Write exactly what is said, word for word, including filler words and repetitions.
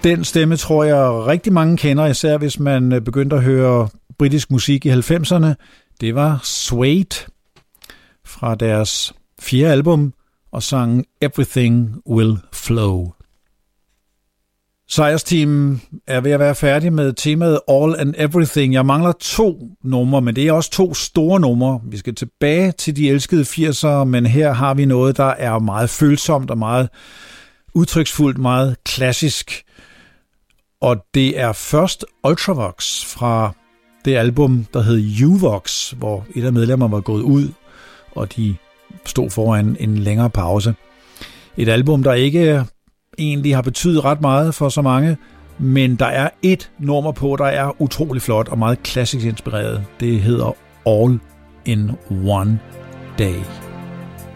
Den stemme tror jeg rigtig mange kender, især hvis man begyndte at høre britisk musik i halvfemserne. Det var Suede fra deres fjerde album og sangen Everything Will Flow. Sejrsteam er ved at være færdig med temaet All and Everything. Jeg mangler to numre, men det er også to store numre. Vi skal tilbage til de elskede firsere, men her har vi noget, der er meget følsomt og meget udtryksfuldt, meget klassisk. Og det er først Ultravox fra det album, der hed U-Vox, hvor et af medlemmerne var gået ud, og de stod foran en længere pause. Et album, der ikke egentlig har betydet ret meget for så mange, men der er et nummer på, der er utrolig flot og meget klassisk inspireret. Det hedder All in One Day.